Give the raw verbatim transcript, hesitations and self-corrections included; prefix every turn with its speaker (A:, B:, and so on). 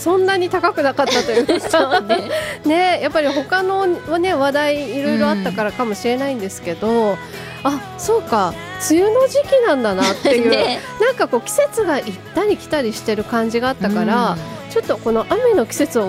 A: そんなに高くなかったというかね, ねやっぱり他の、ね、話題いろいろあったからかもしれないんですけど、うん、あそうか梅雨の時期なんだなっていう、ね、なんかこう季節が行ったり来たりしてる感じがあったから、うん、ちょっとこの雨の季節を